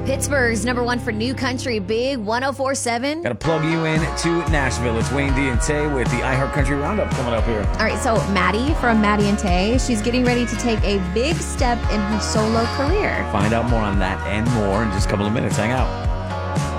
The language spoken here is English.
Pittsburgh's number one for new country, Big 104.7. Got to plug you in to Nashville. It's Wayne D and Tay with the iHeart Country Roundup coming up here. All right, so Maddie from Maddie and Tay, she's getting ready to take a big step in her solo career. Find out more on that and more in just a couple of minutes. Hang out.